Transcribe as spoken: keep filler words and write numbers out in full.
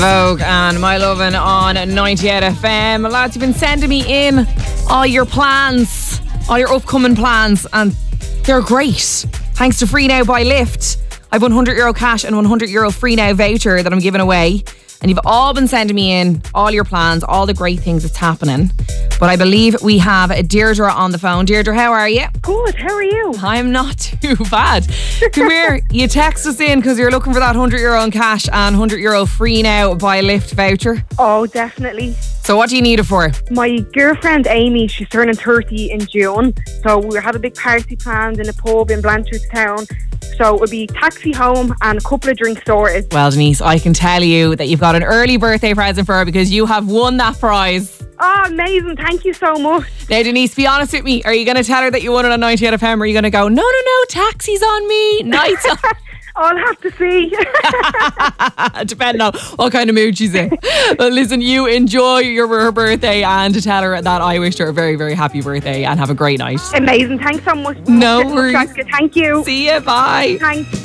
Vogue and My Lovin' on ninety-eight F M. Lads, you've been sending me in all your plans, all your upcoming plans, and they're great. Thanks to Free Now by Lyft, I've one hundred euro cash and one hundred euro Free Now voucher that I'm giving away. And you've all been sending me in all your plans, all the great things that's happening. But I believe we have Deirdre on the phone. Deirdre, how are you? Good, how are you? I'm not too bad. Come here, you text us in because you're looking for that one hundred euro in cash and one hundred euro Free Now by Lyft voucher. Oh, definitely. So what do you need it for? My girlfriend Amy, she's turning thirty in June. So we have a big party planned in a pub in Blanchardstown. So it would be taxi home and a couple of drinks sorted. Well, Denise, I can tell you that you've got an early birthday present for her because you have won that prize. Oh, amazing. Thank you so much. Now, Denise, be honest with me. Are you going to tell her that you won it on ninety-eight F M, or are you going to go, no, no, no, taxi's on me, nights on... I'll have to see. Depending on what kind of mood she's in. But listen, you enjoy your her birthday, and to tell her that I wished her a very, very happy birthday and have a great night. Amazing. Thanks so much. No worries. Thank you. See you. Bye. Thanks.